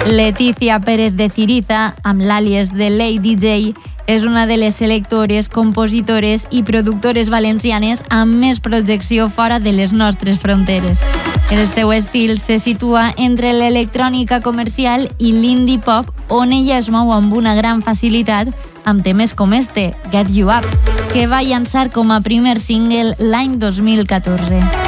Leticia Pérez de Ciriza, amb l'àlies de Lady J, és una de les selectores, compositores i productores valencianes amb més projecció fora de les nostres fronteres. El seu estil se situa entre l'electrònica comercial i l'indie pop, on ella es mou amb una gran facilitat amb temes com este, Get You Up, que va llançar com a primer single l'any 2014.